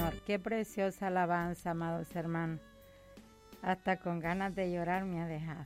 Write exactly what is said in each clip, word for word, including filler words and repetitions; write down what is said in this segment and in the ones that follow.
Señor. Qué preciosa alabanza, amados hermanos. Hasta con ganas de llorar me ha dejado.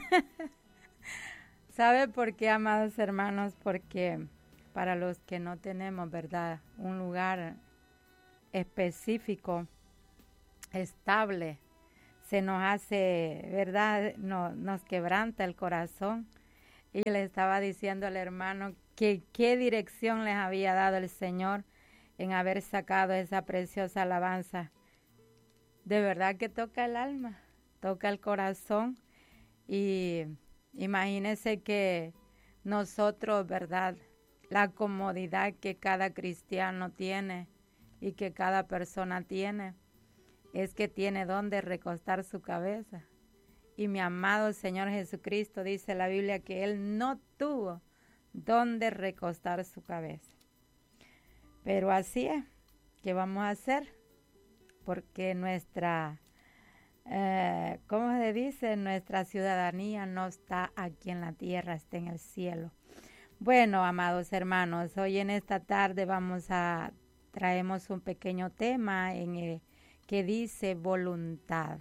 ¿Sabe por qué, amados hermanos? Porque para los que no tenemos, ¿verdad?, un lugar específico, estable, se nos hace, ¿verdad?, no, nos quebranta el corazón. Y le estaba diciendo al hermano que qué dirección les había dado el Señor en haber sacado esa preciosa alabanza. De verdad que toca el alma, toca el corazón. Y imagínense que nosotros, ¿verdad?, la comodidad que cada cristiano tiene y que cada persona tiene, es que tiene donde recostar su cabeza. Y mi amado Señor Jesucristo dice la Biblia que Él no tuvo donde recostar su cabeza. Pero así es, ¿qué vamos a hacer? Porque nuestra, eh, ¿cómo se dice? Nuestra ciudadanía no está aquí en la tierra, está en el cielo. Bueno, amados hermanos, hoy en esta tarde vamos a, traemos un pequeño tema en el que dice voluntad.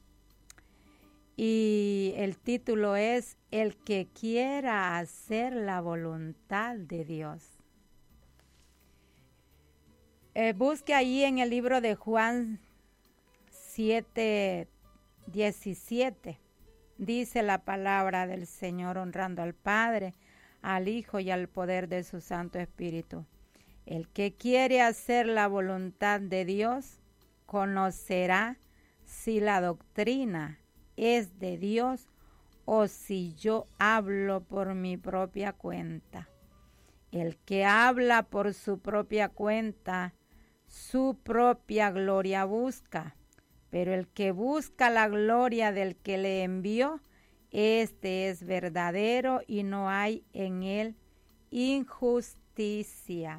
Y el título es El que quiera hacer la voluntad de Dios. Eh, busque ahí en el libro de Juan siete, diecisiete. Dice la palabra del Señor honrando al Padre, al Hijo y al poder de su Santo Espíritu. El que quiere hacer la voluntad de Dios conocerá si la doctrina es de Dios o si yo hablo por mi propia cuenta. El que habla por su propia cuenta, su propia gloria busca, pero el que busca la gloria del que le envió, este es verdadero y no hay en él injusticia.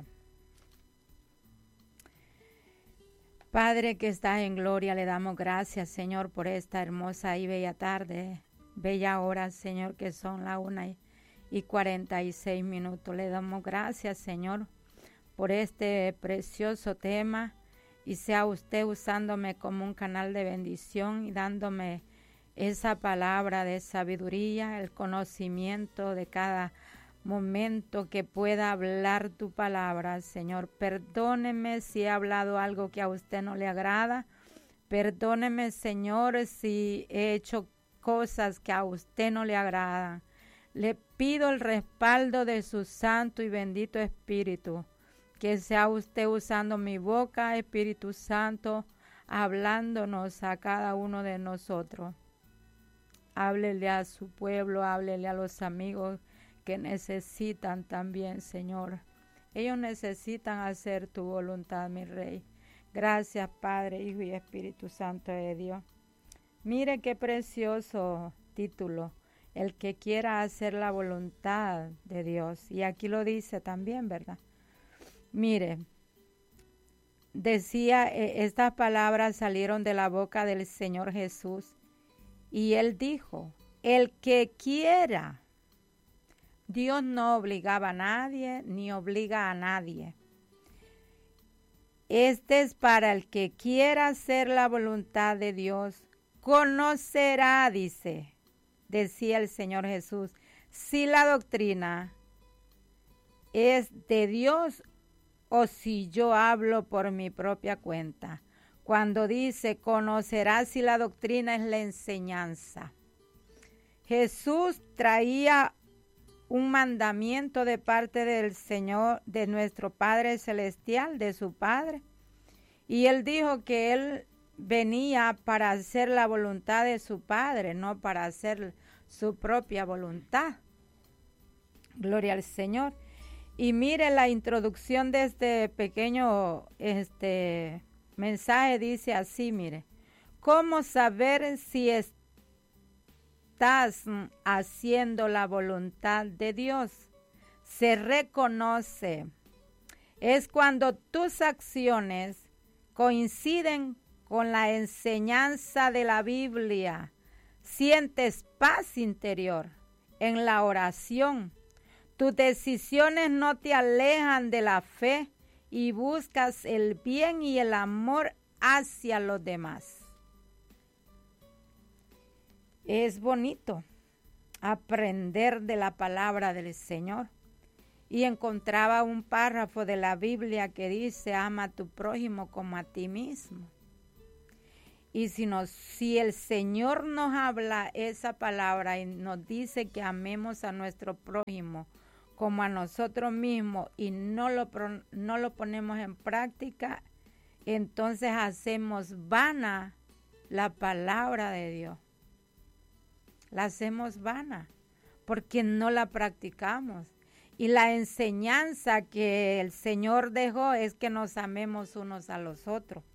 Padre que estás en gloria, le damos gracias, Señor, por esta hermosa y bella tarde, bella hora, Señor, que son las una y cuarenta y seis minutos. Le damos gracias, Señor, por este precioso tema, y sea usted usándome como un canal de bendición y dándome esa palabra de sabiduría, el conocimiento de cada momento que pueda hablar tu palabra, Señor. Perdóneme si he hablado algo que a usted no le agrada. Perdóneme, Señor, si he hecho cosas que a usted no le agradan. Le pido el respaldo de su santo y bendito Espíritu. Que sea usted usando mi boca, Espíritu Santo, hablándonos a cada uno de nosotros. Háblele a su pueblo, háblele a los amigos que necesitan también, Señor. Ellos necesitan hacer tu voluntad, mi Rey. Gracias, Padre, Hijo y Espíritu Santo de Dios. Mire qué precioso título, el que quiera hacer la voluntad de Dios. Y aquí lo dice también, ¿verdad? Mire, decía, eh, estas palabras salieron de la boca del Señor Jesús. Y Él dijo, el que quiera. Dios no obligaba a nadie, ni obliga a nadie. Este es para el que quiera hacer la voluntad de Dios. Conocerá, dice, decía el Señor Jesús, si la doctrina es de Dios o si yo hablo por mi propia cuenta. Cuando dice, conocerá si la doctrina es la enseñanza. Jesús traía un mandamiento de parte del Señor, de nuestro Padre Celestial, de su Padre. Y Él dijo que Él venía para hacer la voluntad de su Padre, no para hacer su propia voluntad. Gloria al Señor. Y mire la introducción de este pequeño este, mensaje, dice así, mire. ¿Cómo saber si es estás haciendo la voluntad de Dios? Se reconoce. Es cuando tus acciones coinciden con la enseñanza de la Biblia. Sientes paz interior en la oración. Tus decisiones no te alejan de la fe y buscas el bien y el amor hacia los demás. Es bonito aprender de la palabra del Señor. Y encontraba un párrafo de la Biblia que dice, ama a tu prójimo como a ti mismo. Y si, nos, si el Señor nos habla esa palabra y nos dice que amemos a nuestro prójimo como a nosotros mismos y no lo, no lo ponemos en práctica, entonces hacemos vana la palabra de Dios. La hacemos vana porque no la practicamos. Y la enseñanza que el Señor dejó es que nos amemos unos a los otros.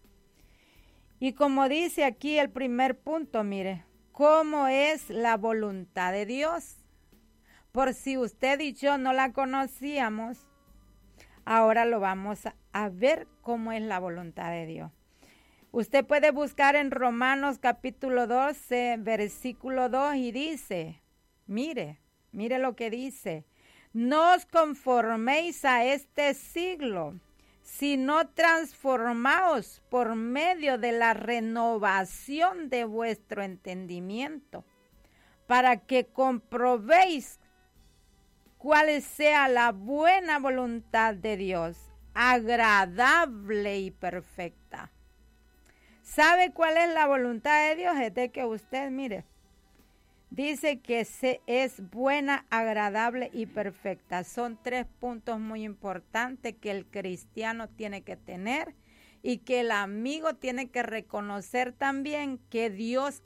Y como dice aquí el primer punto, mire, ¿cómo es la voluntad de Dios? Por si usted y yo no la conocíamos, ahora lo vamos a, a ver cómo es la voluntad de Dios. Usted puede buscar en Romanos capítulo doce, versículo dos y dice, mire, mire lo que dice. No os conforméis a este siglo, sino transformaos por medio de la renovación de vuestro entendimiento, para que comprobéis cuál sea la buena voluntad de Dios, agradable y perfecta. ¿Sabe cuál es la voluntad de Dios? Es de que usted, mire, dice que se es buena, agradable y perfecta. Son tres puntos muy importantes que el cristiano tiene que tener y que el amigo tiene que reconocer también que Dios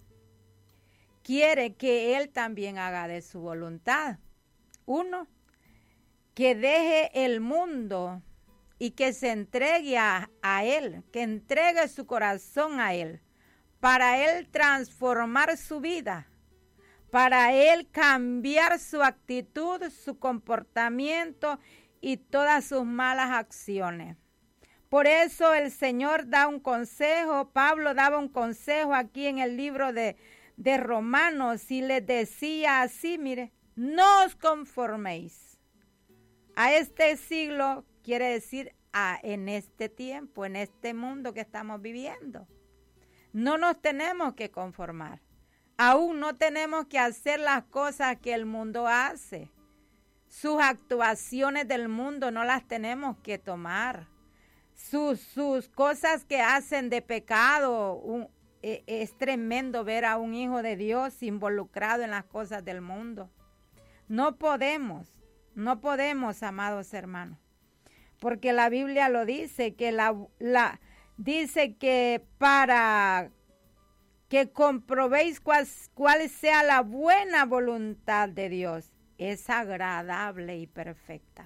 quiere que él también haga de su voluntad. Uno, que deje el mundo y que se entregue a, a él, que entregue su corazón a él, para él transformar su vida, para él cambiar su actitud, su comportamiento y todas sus malas acciones. Por eso el Señor da un consejo, Pablo daba un consejo aquí en el libro de, de Romanos y les decía así, mire, no os conforméis a este siglo, quiere decir a, en este tiempo, en este mundo que estamos viviendo. No nos tenemos que conformar. Aún no tenemos que hacer las cosas que el mundo hace. Sus actuaciones del mundo no las tenemos que tomar. Sus, sus cosas que hacen de pecado, un, eh, es tremendo ver a un hijo de Dios involucrado en las cosas del mundo. No podemos, no podemos, amados hermanos, porque la Biblia lo dice, que la, la dice que para que comprobéis cuál, cuál sea la buena voluntad de Dios, es agradable y perfecta.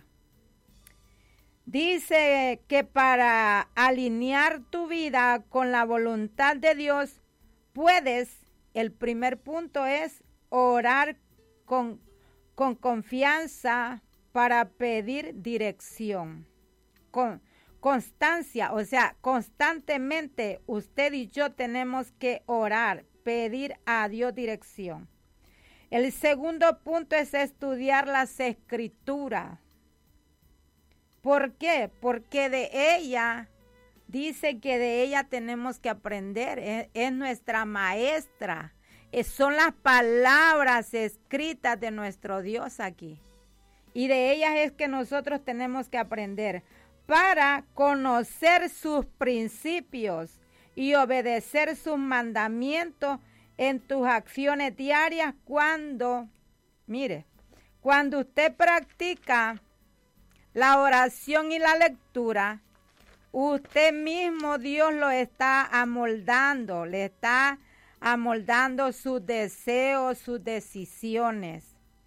Dice que para alinear tu vida con la voluntad de Dios, puedes, el primer punto es orar con, con confianza para pedir dirección. Con constancia, o sea, constantemente usted y yo tenemos que orar, pedir a Dios dirección. El segundo punto es estudiar las escrituras. ¿Por qué? Porque de ella, dice que de ella tenemos que aprender, es, es nuestra maestra, es, son las palabras escritas de nuestro Dios aquí. Y de ellas es que nosotros tenemos que aprender para conocer sus principios y obedecer sus mandamientos en tus acciones diarias cuando, mire, cuando usted practica la oración y la lectura, usted mismo Dios lo está amoldando, le está amoldando sus deseos, sus decisiones.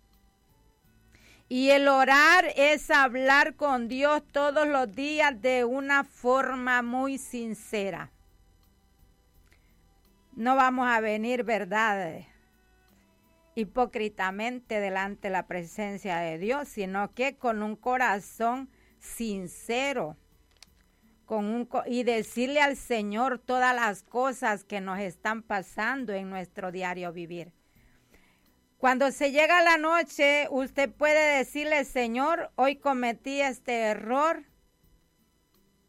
Y el orar es hablar con Dios todos los días de una forma muy sincera. No vamos a venir, ¿verdad?, hipócritamente delante de la presencia de Dios, sino que con un corazón sincero, con un, y decirle al Señor todas las cosas que nos están pasando en nuestro diario vivir. Cuando se llega la noche, usted puede decirle, Señor, hoy cometí este error,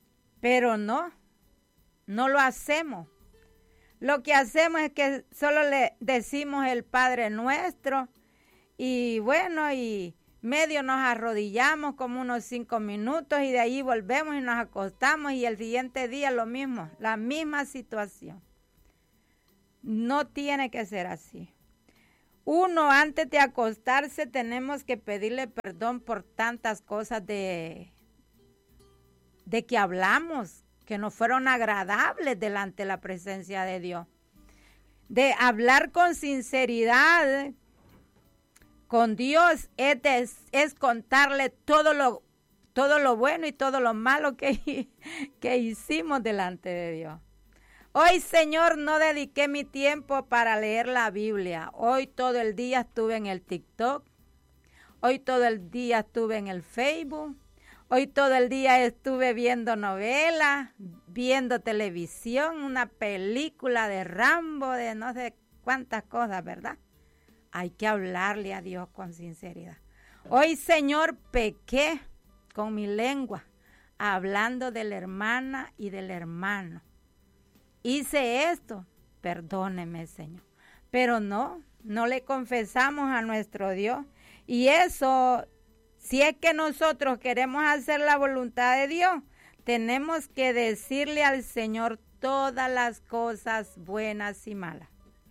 Pero no, no lo hacemos. Lo que hacemos es que solo le decimos el Padre Nuestro y bueno, y medio nos arrodillamos como unos cinco minutos y de ahí volvemos y nos acostamos y el siguiente día lo mismo, la misma situación. No tiene que ser así. Uno, antes de acostarse, tenemos que pedirle perdón por tantas cosas de, de que hablamos, que no fueron agradables delante de la presencia de Dios. De hablar con sinceridad con Dios es, de, es contarle todo lo, todo lo bueno y todo lo malo que, que hicimos delante de Dios. Hoy, Señor, no dediqué mi tiempo para leer la Biblia. Hoy todo el día estuve en el TikTok. Hoy todo el día estuve en el Facebook. Hoy todo el día estuve viendo novelas, viendo televisión, una película de Rambo, de no sé cuántas cosas, ¿verdad? Hay que hablarle a Dios con sinceridad. Hoy, Señor, pequé con mi lengua, hablando de la hermana y del hermano. Hice esto, perdóneme, Señor. Pero no, no le confesamos a nuestro Dios. Y eso, si es que nosotros queremos hacer la voluntad de Dios, tenemos que decirle al Señor todas las cosas buenas y malas.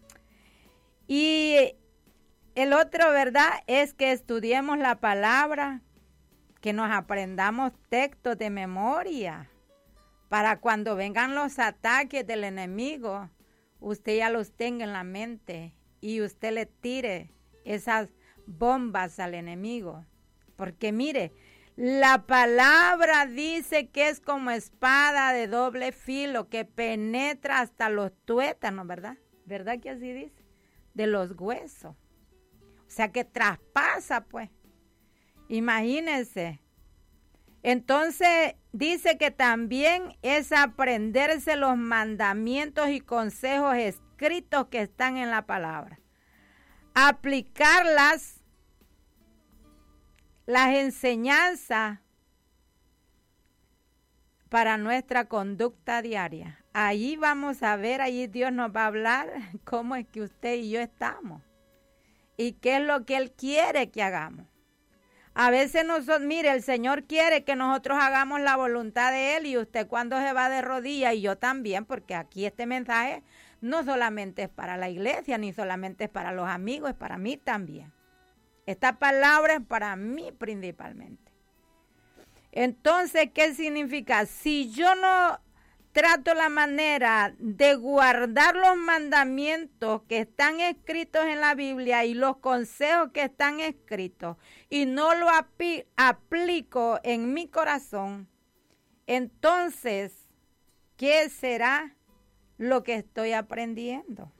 Y el otro, ¿verdad?, es que estudiemos la palabra, que nos aprendamos textos de memoria, para cuando vengan los ataques del enemigo, usted ya los tenga en la mente y usted le tire esas bombas al enemigo. Porque mire, la palabra dice que es como espada de doble filo, que penetra hasta los tuétanos, ¿verdad? ¿Verdad que así dice? De los huesos. O sea que traspasa, pues. Imagínense. Entonces dice que también es aprenderse los mandamientos y consejos escritos que están en la palabra. Aplicarlas, las enseñanzas para nuestra conducta diaria. Ahí vamos a ver, ahí Dios nos va a hablar cómo es que usted y yo estamos y qué es lo que Él quiere que hagamos. A veces nosotros, mire, el Señor quiere que nosotros hagamos la voluntad de Él y usted cuando se va de rodillas y yo también, porque aquí este mensaje no solamente es para la iglesia, ni solamente es para los amigos, es para mí también. Esta palabra es para mí principalmente. Entonces, ¿qué significa? Si yo no trato la manera de guardar los mandamientos que están escritos en la Biblia y los consejos que están escritos y no lo api- aplico en mi corazón, entonces, ¿qué será lo que estoy aprendiendo?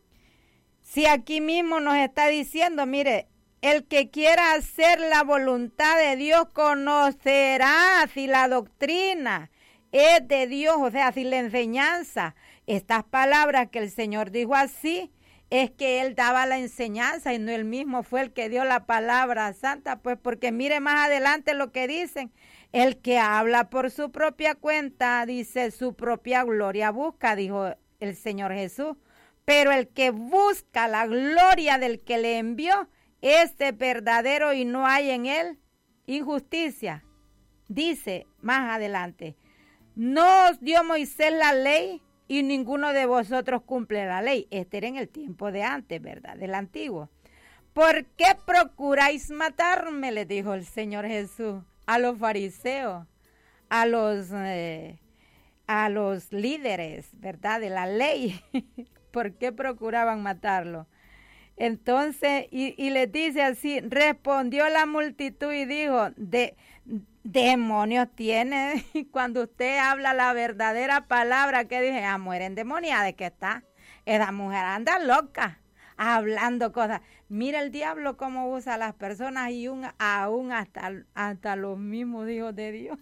Si aquí mismo nos está diciendo, mire, el que quiera hacer la voluntad de Dios conocerá si la doctrina es de Dios, o sea, si la enseñanza, estas palabras que el Señor dijo así, es que Él daba la enseñanza y no Él mismo fue el que dio la palabra santa, pues porque mire más adelante lo que dicen, el que habla por su propia cuenta, dice, su propia gloria busca, dijo el Señor Jesús, pero el que busca la gloria del que le envió, este es verdadero y no hay en él injusticia. Dice más adelante, no os dio Moisés la ley y ninguno de vosotros cumple la ley. Este era en el tiempo de antes, ¿verdad? Del antiguo. ¿Por qué procuráis matarme? Le dijo el Señor Jesús a los fariseos, a los, eh, a los líderes, ¿verdad? De la ley. ¿Por qué procuraban matarlo? Entonces, y, y les dice así, respondió la multitud y dijo, de, demonios tiene, cuando usted habla la verdadera palabra, que dije, ah, muere endemoniada, ¿de qué está? Esa mujer anda loca, hablando cosas. Mira el diablo cómo usa a las personas y un, aún hasta, hasta los mismos hijos de Dios.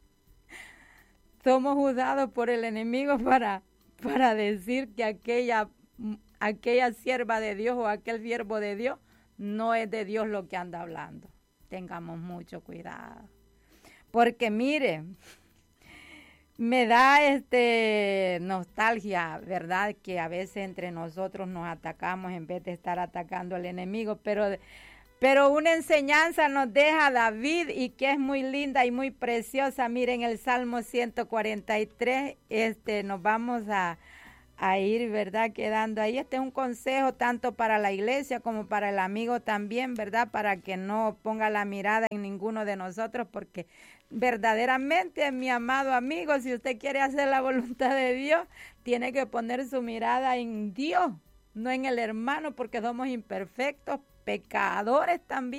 Somos usados por el enemigo para, para decir que aquella aquella sierva de Dios o aquel siervo de Dios no es de Dios lo que anda hablando. Tengamos mucho cuidado. Porque mire, me da este nostalgia, ¿verdad? Que a veces entre nosotros nos atacamos en vez de estar atacando al enemigo, pero, pero una enseñanza nos deja David y que es muy linda y muy preciosa. Miren el Salmo ciento cuarenta y tres, este, nos vamos a, a ir, ¿verdad? Quedando ahí. Este es un consejo tanto para la iglesia como para el amigo también, ¿verdad? Para que no ponga la mirada en ninguno de nosotros, porque verdaderamente, mi amado amigo, si usted quiere hacer la voluntad de Dios, tiene que poner su mirada en Dios, no en el hermano, porque somos imperfectos, pecadores también.